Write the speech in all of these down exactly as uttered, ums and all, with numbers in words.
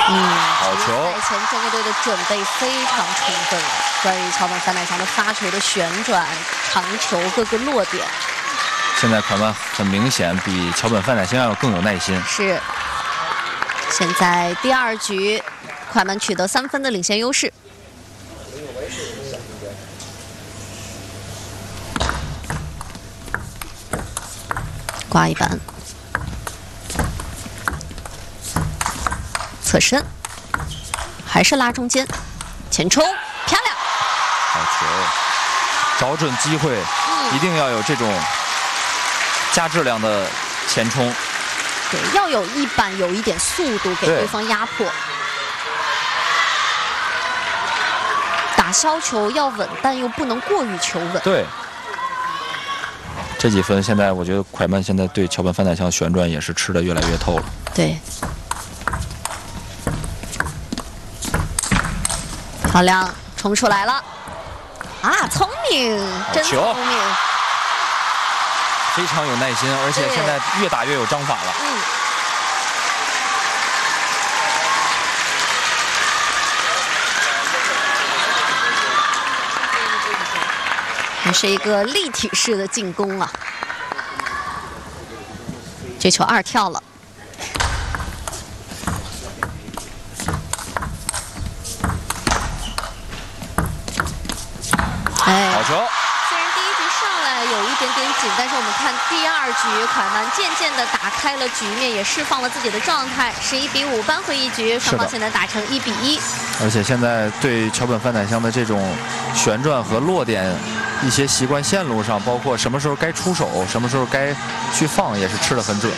嗯， 好球！ 赛前中国队的准备非常充分，关于桥本范乃祥的发球的旋转、长球各个落点。 现在快慢很明显比桥本范乃祥要更有耐心。 是。现在第二局，快慢取得三分的领先优势。挂一板，侧身，还是拉中间，前冲，漂亮！ 好球，找准机会，嗯、一定要有这种加质量的前冲。 对，要有一板，有一点速度，给对方压迫。打削球要稳，但又不能过于求稳。 对。这几分，现在我觉得快慢现在对桥本范乃祥旋转也是吃的越来越透了。 对，漂亮，冲出来了！啊，聪明，真聪明， 非常有耐心，而且现在越打越有章法了。 嗯。还是一个立体式的进攻啊！这球二跳了，哎， 好球！ 虽然第一局上来有一点点紧，但是我们看第二局，快慢渐渐的打开了局面，也释放了自己的状态，十一比五扳回一局，双方现在打成一比一。 而且现在对桥本范乃祥的这种旋转和落点。一些习惯线路上，包括什么时候该出手，什么时候该去放，也是吃得很准。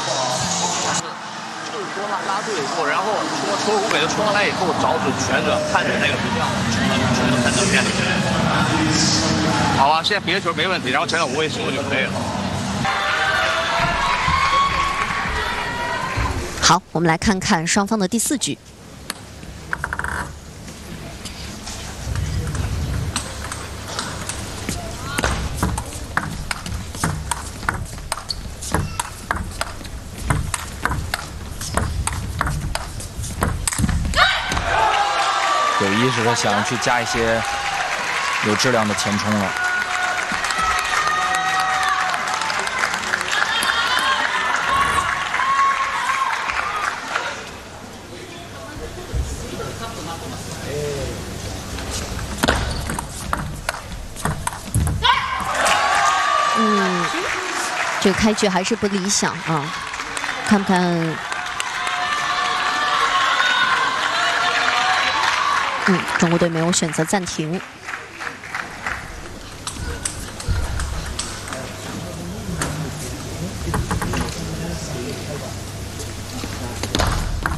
就是说他拉对以后，然后说球五北的冲上来以后，找准旋转，看准那个对象，冲的很正面。好啊，现在别的球没问题，然后前两无畏手就可以了。 好，我们来看看双方的第四局。 有意识的想去加一些有质量的前冲了。 嗯，这个开局还是不理想啊，看不看？嗯，中国队没有选择暂停。